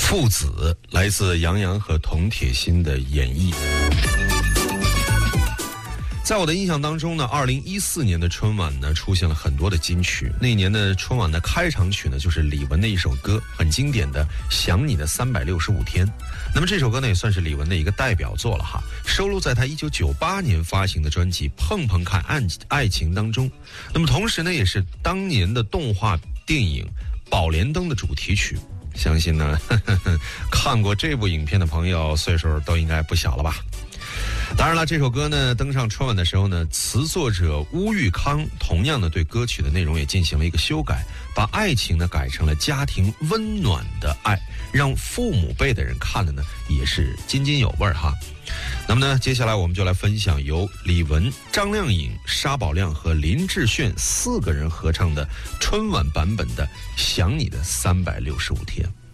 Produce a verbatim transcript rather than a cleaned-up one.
父子，来自杨洋和童铁心的演绎。在我的印象当中呢，二零一四年的春晚呢出现了很多的金曲。那一年的春晚的开场曲呢，就是李玟的一首歌，很经典的《想你的三百六十五天》。那么这首歌呢，也算是李玟的一个代表作了哈，收录在她一九九八年发行的专辑《碰碰看爱爱情》当中。那么同时呢，也是当年的动画电影《宝莲灯》的主题曲。相信呢，呵呵呵看过这部影片的朋友，岁数都应该不小了吧。当然了，这首歌呢登上春晚的时候呢，词作者乌玉康同样的对歌曲的内容也进行了一个修改，把爱情呢改成了家庭温暖的爱，让父母辈的人看的呢也是津津有味哈。那么呢，接下来我们就来分享由李玟、张靓颖、沙宝亮和林志炫四个人合唱的春晚版本的《想你的三百六十五天》。